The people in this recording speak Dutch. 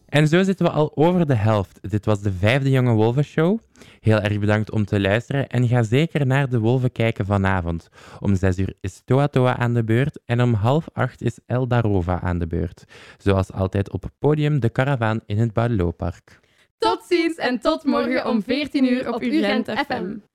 En zo zitten we al over de helft. Dit was de 5e Jonge Wolven Show. Heel erg bedankt om te luisteren en ga zeker naar de wolven kijken vanavond. Om 6 uur is Toa Toa aan de beurt en om 7:30 is El Darova aan de beurt. Zoals altijd op podium De Karavaan in het Boudelooppark. Tot ziens en tot morgen om 14 uur op Urgent FM.